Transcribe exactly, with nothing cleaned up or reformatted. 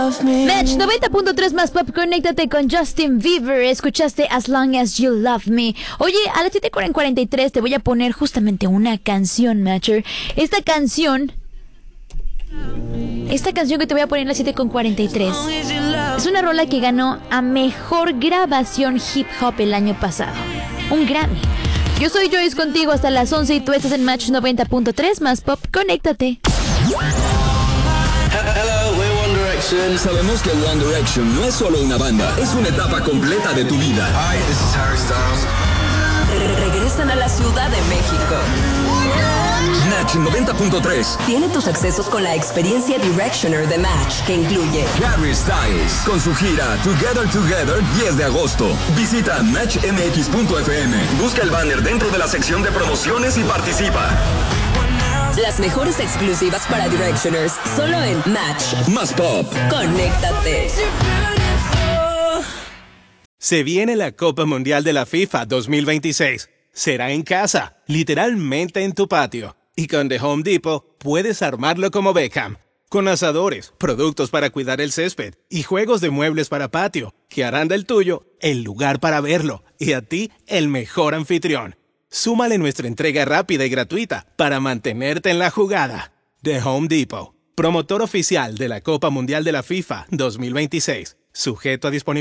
Match noventa punto tres más pop, conéctate con Justin Bieber. Escuchaste As Long As You Love Me. Oye, a las siete cuarenta y tres te voy a poner justamente una canción, Matcher. Esta canción Esta canción que te voy a poner a las siete cuarenta y tres es una rola que ganó a Mejor Grabación Hip Hop el año pasado, un Grammy. Yo soy Joyce contigo hasta las once y tú estás en Match noventa punto tres más pop, conéctate. Hello, we're One Direction. Sabemos que One Direction no es solo una banda, es una etapa completa de tu vida. Hi, this is Harry Styles. Re- regresan a la Ciudad de México. Match noventa punto tres Tiene tus accesos con la experiencia Directioner de Match, que incluye Harry Styles con su gira Together Together diez de agosto. Visita match m x punto f m. Busca el banner dentro de la sección de promociones y participa. las mejores exclusivas para Directioners, solo en Match Más Pop. Conéctate. Se viene la Copa Mundial de la FIFA dos mil veintiséis. Será en casa, literalmente en tu patio. Y con The Home Depot puedes armarlo como Beckham. Con asadores, productos para cuidar el césped y juegos de muebles para patio, que harán del tuyo el lugar para verlo y a ti el mejor anfitrión. Súmale nuestra entrega rápida y gratuita para mantenerte en la jugada. The Home Depot, promotor oficial de la Copa Mundial de la FIFA dos mil veintiséis. Sujeto a disponibilidad.